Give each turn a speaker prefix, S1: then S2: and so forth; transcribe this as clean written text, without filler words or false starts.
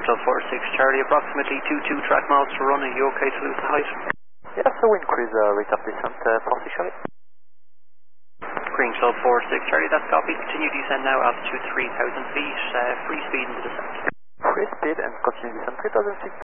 S1: Club 46 Charlie, approximately 22 track miles to run. Are you okay to lose the height?
S2: Yeah, so increase rate of descent 40 Charlie.
S1: Green Club 46 Charlie, that's copy. Continue descent now, altitude 3,000 feet, free speed in the descent.
S2: Free speed and continue descent 3,000 feet.